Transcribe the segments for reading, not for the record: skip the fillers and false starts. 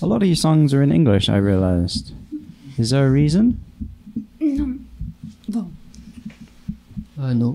A lot of your songs are in English, I realized. Is there a reason? No. Bon. No.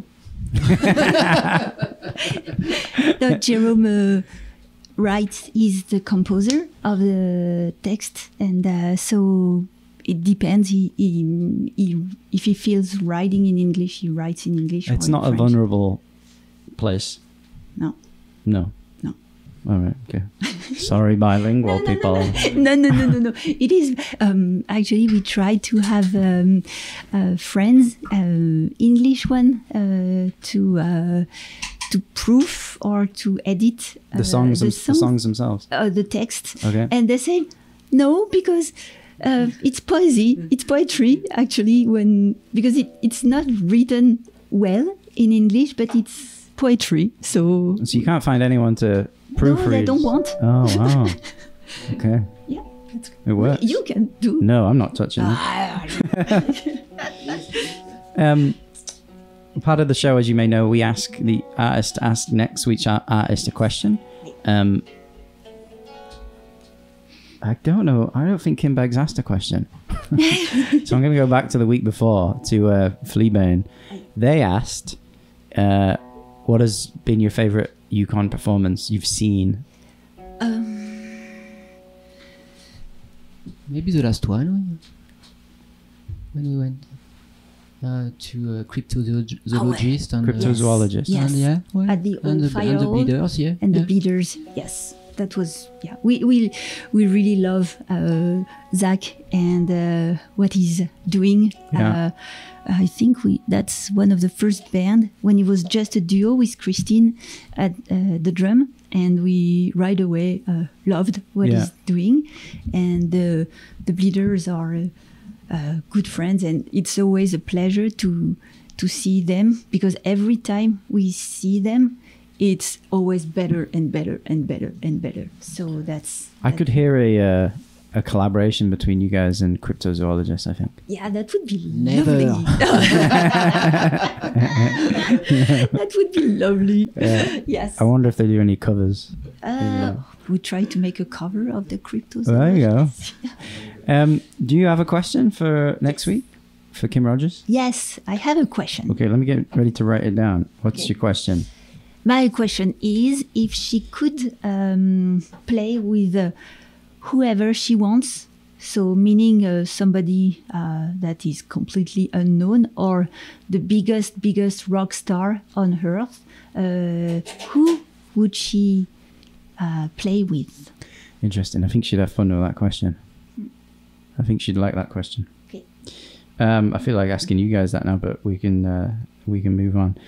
No, Jerome writes, is the composer of the text, and so it depends. If he feels writing in English, he writes in English. It's or not in a French. vulnerable place. No. No. No. All right. Okay. Sorry, bilingual people. No. It is actually we try to have friends, English one, to proof or to edit The songs themselves. the text. Okay. And they say no because it's poesy, it's poetry actually because it's not written well in English, but it's poetry. So you can't find anyone to proofread. No, they don't want. Oh wow. Okay. Yeah. It works. You can do. No, I'm not touching it. Part of the show, as you may know, we ask the artist to ask next week's artist a question. I don't know. I don't think Kim Beggs asked a question. So I'm going to go back to the week before to Fleabane. They asked, what has been your favourite Yukon performance you've seen? Maybe the last one when we went to a cryptozoologist and Cryptozoologist. Yes. and yeah, well, At the old fire and the hall. bleeders, yeah, And yeah. the bleeders, yes, that was we really love Zach and what he's doing. Yeah. I think that's one of the first band when he was just a duo with Christine at the drum, and we right away loved what he's doing, and the bleeders are good friends, and it's always a pleasure to see them because every time we see them, it's always better and better and better and better. So I could hear a collaboration between you guys and Cryptozoologist, I think. Yeah, that would be Never. lovely. That would be lovely. Yeah. Yes. I wonder if they do any covers. We try to make a cover of the Cryptozoologist. There you go. Do you have a question for next week for Kim Rogers? Yes, I have a question. Okay, let me get ready to write it down. What's your question? My question is if she could play with whoever she wants, so meaning somebody that is completely unknown or the biggest rock star on earth, who would she play with? Interesting. I think she'd have fun with that question. I think she'd like that question. Okay. I feel like asking you guys that now, but we can move on.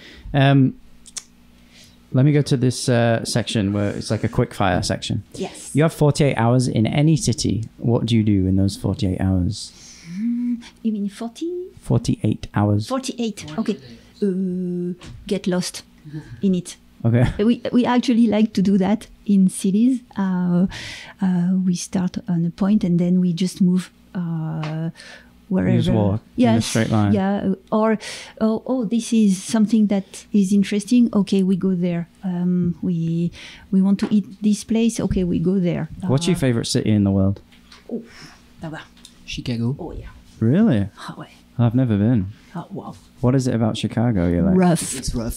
Let me go to this section where it's like a quick fire section. Yes. You have 48 hours in any city. What do you do in those 48 hours? You mean 40? 48 hours. 48. Okay. Get lost in it. Okay. We actually like to do that in cities. We start on a point and then we just move wherever. You just walk in a straight line. Yeah. Or this is something that is interesting. Okay, we go there. We want to eat this place. Okay, we go there. What's your favorite city in the world? Chicago. Oh yeah. Really? Oh, ouais. I've never been. Oh wow. What is it about Chicago you like? Rough. It's rough.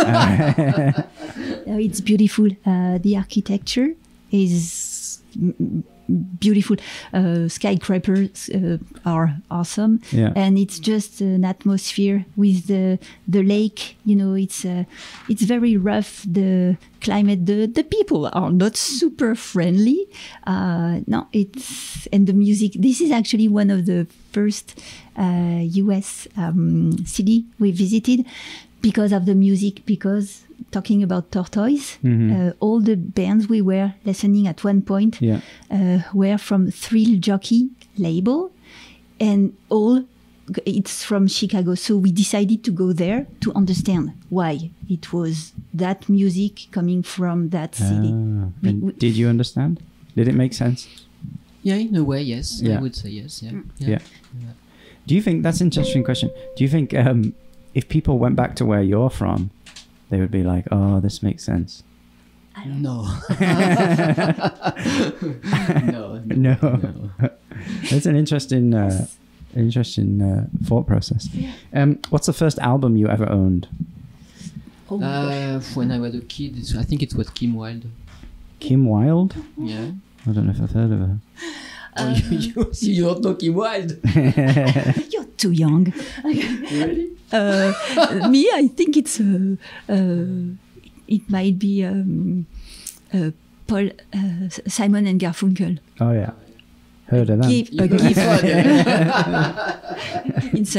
It's beautiful. The architecture is beautiful. Skyscrapers are awesome. Yeah. And it's just an atmosphere with the lake. You know, it's very rough. The climate, the people are not super friendly. No, and the music. This is actually one of the first U.S. city we visited because of the music. Because talking about Tortoise, all the bands we were listening at one point were from Thrill Jockey label, and it's from Chicago. So we decided to go there to understand why it was that music coming from that city. Did you understand? Did it make sense? Yeah, in a way, yes. Yeah. I would say yes. Yeah. Yeah. Do you think that's an interesting question? Do you think if people went back to where you're from, they would be like, "Oh, this makes sense"? No. No. No. That's an interesting thought process. What's the first album you ever owned? Oh my gosh. When I was a kid, I think it was Kim Wilde. Kim Wilde? Yeah. I don't know if I've heard of her. You don't know Kim Wilde? You're too young. Really? Me, I think it's it might be Paul Simon and Garfunkel. Oh yeah, heard of that. A gift in